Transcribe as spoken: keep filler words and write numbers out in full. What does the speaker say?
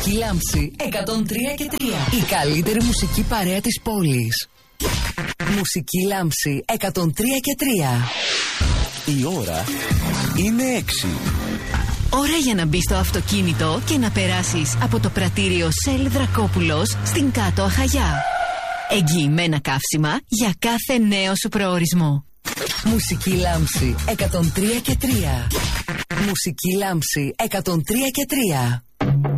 Μουσική Λάμψη εκατόν τρία και τρία. Η καλύτερη μουσική παρέα της πόλης. Μουσική Λάμψη εκατόν τρία και τρία. Η ώρα είναι έξι. Ώρα για να μπεις στο αυτοκίνητο και να περάσεις από το πρατήριο Σέλ Δρακόπουλος στην Κάτω Αχαγιά. Εγγυημένα καύσιμα για κάθε νέο σου προορισμό. Μουσική Λάμψη εκατόν τρία και τρία. Μουσική Λάμψη εκατόν τρία και τρία.